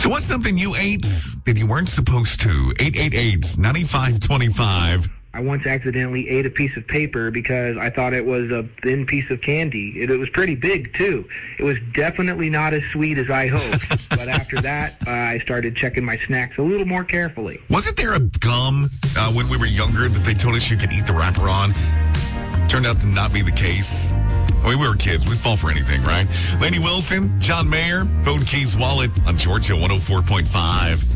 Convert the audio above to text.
So what's something you ate that you weren't supposed to? 888-9525. I once accidentally ate a piece of paper because I thought it was a thin piece of candy. It was pretty big, too. It was definitely not as sweet as I hoped. But after that, I started checking my snacks a little more carefully. Wasn't there a gum when we were younger that they told us you could eat the wrapper on? Turned out to not be the case. I mean, we were kids. We'd fall for anything, right? Lainey Wilson, John Mayer, Phone Keys Wallet on Georgia 104.5.